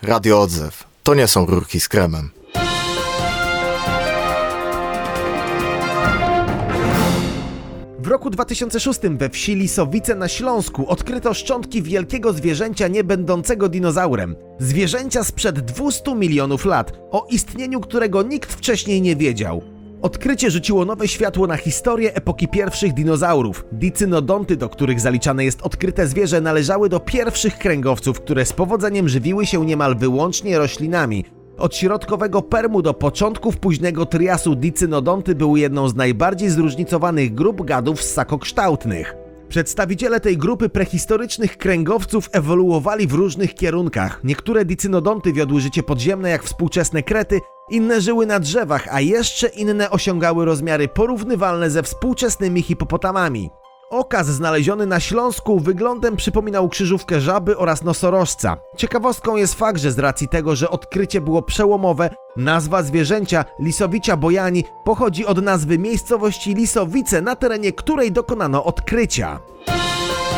Radio Odzew. To nie są rurki z kremem. W roku 2006 we wsi Lisowice na Śląsku odkryto szczątki wielkiego zwierzęcia niebędącego dinozaurem. Zwierzęcia sprzed 200 milionów lat, o istnieniu którego nikt wcześniej nie wiedział. Odkrycie rzuciło nowe światło na historię epoki pierwszych dinozaurów. Dicynodonty, do których zaliczane jest odkryte zwierzę, należały do pierwszych kręgowców, które z powodzeniem żywiły się niemal wyłącznie roślinami. Od środkowego Permu do początków późnego Triasu dicynodonty były jedną z najbardziej zróżnicowanych grup gadów ssakokształtnych. Przedstawiciele tej grupy prehistorycznych kręgowców ewoluowali w różnych kierunkach. Niektóre dicynodonty wiodły życie podziemne jak współczesne krety, inne żyły na drzewach, a jeszcze inne osiągały rozmiary porównywalne ze współczesnymi hipopotamami. Okaz znaleziony na Śląsku wyglądem przypominał krzyżówkę żaby oraz nosorożca. Ciekawostką jest fakt, że z racji tego, że odkrycie było przełomowe, nazwa zwierzęcia Lisowicia Bojani pochodzi od nazwy miejscowości Lisowice, na terenie której dokonano odkrycia.